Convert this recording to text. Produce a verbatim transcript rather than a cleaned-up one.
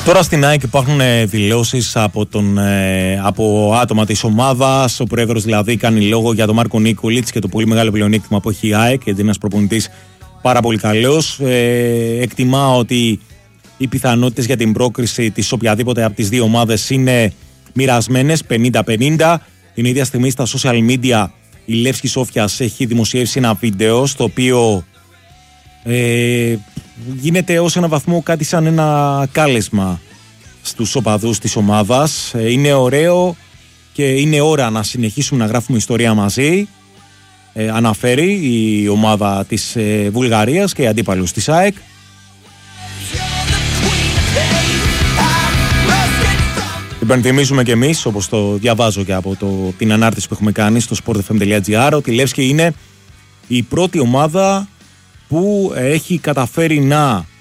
Τώρα στην ΑΕΚ υπάρχουν δηλώσεις από, τον, από άτομα της ομάδας. Ο πρόεδρος δηλαδή κάνει λόγο για τον Μάρκο Νίκολιτς και το πολύ μεγάλο πλεονέκτημα που έχει η ΑΕΚ, γιατί είναι ένας προπονητής πάρα πολύ καλός. Ε, εκτιμά ότι οι πιθανότητες για την πρόκριση της οποιαδήποτε από τις δύο ομάδες είναι μοιρασμένες, πενήντα πενήντα. Την ίδια στιγμή στα social media η Λεύσκη Σόφιας έχει δημοσιεύσει ένα βίντεο στο οποίο ε, γίνεται ως ένα βαθμό κάτι σαν ένα κάλεσμα στους οπαδούς της ομάδας. Ε, είναι ωραίο και είναι ώρα να συνεχίσουμε να γράφουμε ιστορία μαζί. Ε, αναφέρει η ομάδα της ε, Βουλγαρίας και οι αντίπαλους της ΑΕΚ. Υπενθυμίζουμε και εμείς, όπως το διαβάζω και από το, την ανάρτηση που έχουμε κάνει στο sport f m dot g r, ότι η Λεύσκη είναι η πρώτη ομάδα που έχει καταφέρει να